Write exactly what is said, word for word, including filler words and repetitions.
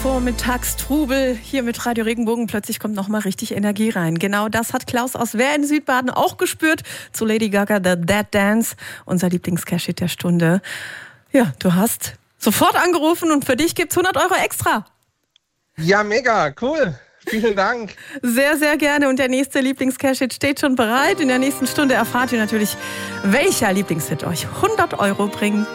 Vormittagstrubel hier mit Radio Regenbogen. Plötzlich kommt noch mal richtig Energie rein. Genau das hat Klaus aus Wehr in Südbaden auch gespürt zu Lady Gaga, The Dead Dance, unser Lieblings-Cash-Hit der Stunde. Ja, du hast sofort angerufen und für dich gibt's hundert Euro extra. Ja, mega, cool. Vielen Dank. Sehr, sehr gerne. Und der nächste Lieblings-Cash-Hit steht schon bereit. In der nächsten Stunde erfahrt ihr natürlich, welcher Lieblingshit euch hundert Euro bringt.